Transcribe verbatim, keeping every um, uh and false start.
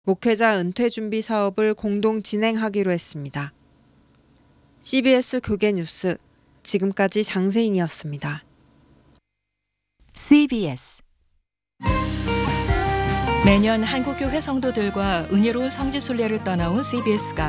목회자 은퇴 준비 사업을 공동 진행하기로 했습니다. 씨비에스 교계 뉴스, 지금까지 장세인이었습니다. 씨비에스 매년 한국교회 성도들과 은혜로운 성지 순례를 떠나온 씨비에스가